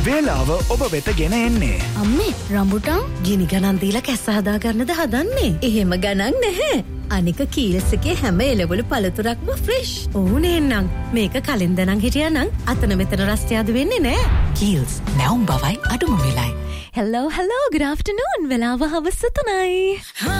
වේලාව ඔබ වෙත ගෙන එන්නේ. අම්මේ රම්බුටාන් ගිනි ගණන් දීලා කැස්ස හදා ගන්නද හදන්නේ? එහෙම ගණන් නැහැ. අනික කීල්ස් එකේ හැම එළවලු පළතුරක්ම ෆ්‍රෙෂ්. ඕනේ නං මේක කලින් දනන් හිටියානම් අතන මෙතන රස්තියාදු වෙන්නේ නැහැ. කීල්ස් නැවුම් බවයි අඩුම වෙලයි. Hello, good afternoon. වෙලාව හවස 3යි.